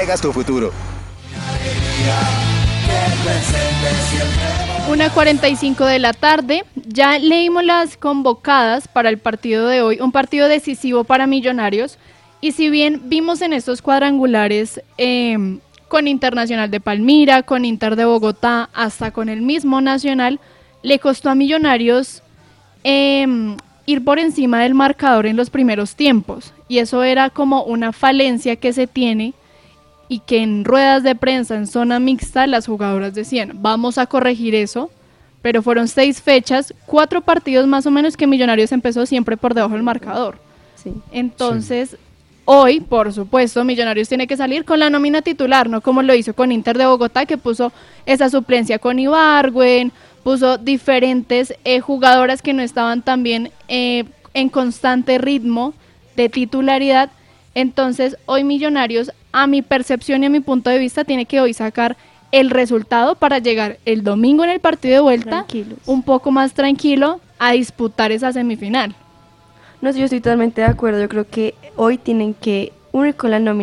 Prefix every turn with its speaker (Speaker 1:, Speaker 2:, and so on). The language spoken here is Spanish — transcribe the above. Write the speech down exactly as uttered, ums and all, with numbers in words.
Speaker 1: juegas tu futuro.
Speaker 2: una cuarenta y cinco de la tarde, ya leímos las convocadas para el partido de hoy, un partido decisivo para Millonarios, y si bien vimos en estos cuadrangulares eh, con Internacional de Palmira, con Inter de Bogotá, hasta con el mismo Nacional, le costó a Millonarios eh, ir por encima del marcador en los primeros tiempos, y eso era como una falencia que se tiene, y que en ruedas de prensa en zona mixta las jugadoras decían, vamos a corregir eso, pero fueron seis fechas, cuatro partidos más o menos que Millonarios empezó siempre por debajo del marcador.
Speaker 3: Sí.
Speaker 2: Entonces, sí. Hoy, por supuesto, Millonarios tiene que salir con la nómina titular, no como lo hizo con Inter de Bogotá, que puso esa suplencia con Ibargüen, puso diferentes eh, jugadoras que no estaban también eh, en constante ritmo de titularidad. Entonces, hoy Millonarios, a mi percepción y a mi punto de vista, tiene que hoy sacar el resultado para llegar el domingo en el partido de vuelta,
Speaker 3: Tranquilos.
Speaker 2: Un poco más tranquilo, a disputar esa semifinal.
Speaker 3: No sé, yo estoy totalmente de acuerdo. Yo creo que hoy tienen que unir con la nómina